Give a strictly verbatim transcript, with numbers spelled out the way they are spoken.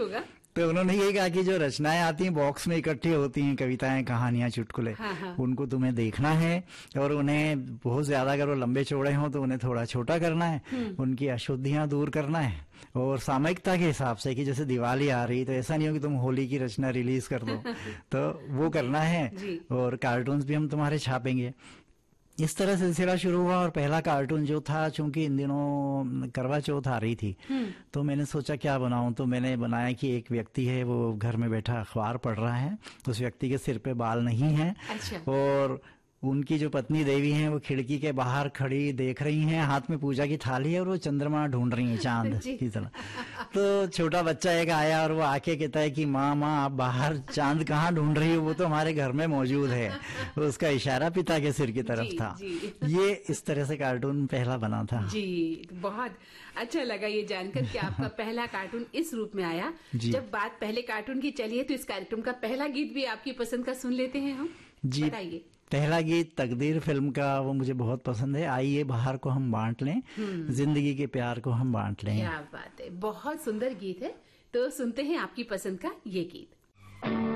होगा। तो उन्होंने ये कहा कि जो रचनाएं आती हैं बॉक्स में इकट्ठी होती हैं, कविताएं, कहानियां, चुटकुले, हाँ हाँ। उनको तुम्हें देखना है और उन्हें बहुत ज्यादा अगर वो लंबे चौड़े हों तो उन्हें थोड़ा छोटा करना है, उनकी अशुद्धियां दूर करना है और सामयिकता के हिसाब से कि जैसे दिवाली आ रही तो ऐसा नहीं हो कि तुम होली की रचना रिलीज कर दो तो वो करना है। और कार्टून्स भी हम तुम्हारे छापेंगे। इस तरह सिलसिला शुरू हुआ और पहला कार्टून जो था, चूंकि इन दिनों करवा चौथ आ रही थी तो मैंने सोचा क्या बनाऊं, तो मैंने बनाया कि एक व्यक्ति है वो घर में बैठा अखबार पढ़ रहा है, उस व्यक्ति के सिर पे बाल नहीं है। अच्छा। और उनकी जो पत्नी देवी हैं वो खिड़की के बाहर खड़ी देख रही हैं, हाथ में पूजा की थाली है और वो चंद्रमा ढूंढ रही हैं चांद की तरह। तो छोटा बच्चा एक आया और वो आके कहता है कि माँ माँ आप बाहर चांद कहाँ ढूंढ रही हो, वो तो हमारे घर में मौजूद है। तो उसका इशारा पिता के सिर की तरफ जी, था जी। ये इस तरह से कार्टून पहला बना था जी। बहुत अच्छा लगा ये जानकर कि आपका पहला कार्टून इस रूप में आया। जब बात पहले कार्टून की चलिए तो इस कार्यक्रम का पहला गीत भी आपकी पसंद का सुन लेते हैं हम जी। बताइए। पहला गीत तकदीर फिल्म का, वो मुझे बहुत पसंद है। आइए बाहर को हम बांट लें, जिंदगी के प्यार को हम बांट लें। क्या बात है, बहुत सुंदर गीत है। तो सुनते हैं आपकी पसंद का ये गीत।